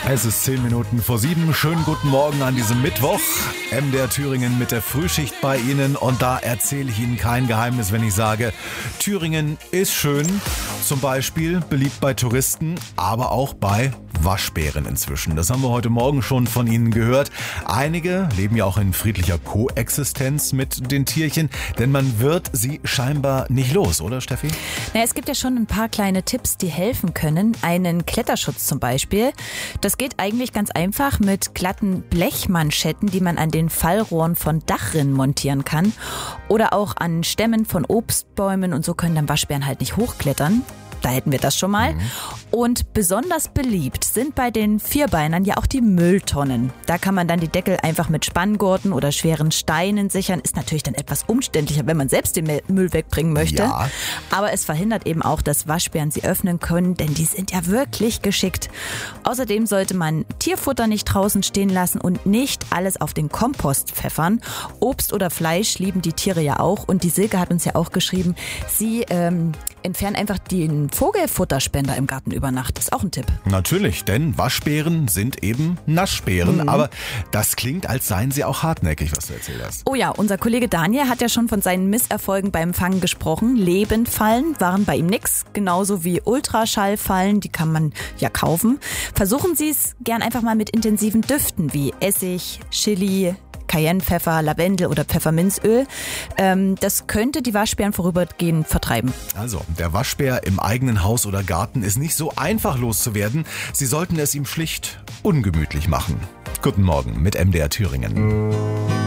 Es ist 10 Minuten vor 7. Schönen guten Morgen an diesem Mittwoch. MDR Thüringen mit der Frühschicht bei Ihnen. Und da erzähle ich Ihnen kein Geheimnis, wenn ich sage, Thüringen ist schön. Zum Beispiel beliebt bei Touristen, aber auch bei Waschbären inzwischen. Das haben wir heute Morgen schon von Ihnen gehört. Einige leben ja auch in friedlicher Koexistenz mit den Tierchen, denn man wird sie scheinbar nicht los, oder Steffi? Naja, es gibt ja schon ein paar kleine Tipps, die helfen können. Einen Kletterschutz zum Beispiel. Das geht eigentlich ganz einfach mit glatten Blechmanschetten, die man an den Fallrohren von Dachrinnen montieren kann. Oder auch an Stämmen von Obstbäumen, und so können dann Waschbären halt nicht hochklettern. Da hätten wir das schon mal. Und besonders beliebt sind bei den Vierbeinern ja auch die Mülltonnen. Da kann man dann die Deckel einfach mit Spanngurten oder schweren Steinen sichern. Ist natürlich dann etwas umständlicher, wenn man selbst den Müll wegbringen möchte. Ja. Aber es verhindert eben auch, dass Waschbären sie öffnen können, denn die sind ja wirklich geschickt. Außerdem sollte man Tierfutter nicht draußen stehen lassen und nicht alles auf den Kompost pfeffern. Obst oder Fleisch lieben die Tiere ja auch. Und die Silke hat uns ja auch geschrieben, sie entfernen einfach den Vogelfutterspender im Garten über Nacht. Das ist auch ein Tipp. Natürlich, denn Waschbären sind eben Naschbären. Aber das klingt, als seien sie auch hartnäckig, was du erzählt hast. Oh ja, unser Kollege Daniel hat ja schon von seinen Misserfolgen beim Fangen gesprochen. Lebendfallen waren bei ihm nix, genauso wie Ultraschallfallen, die kann man ja kaufen. Versuchen Sie es gern einfach mal mit intensiven Düften wie Essig, Chili, Cayennepfeffer, Lavendel oder Pfefferminzöl. Das könnte die Waschbären vorübergehend vertreiben. Also, der Waschbär im eigenen Haus oder Garten ist nicht so einfach loszuwerden. Sie sollten es ihm schlicht ungemütlich machen. Guten Morgen mit MDR Thüringen.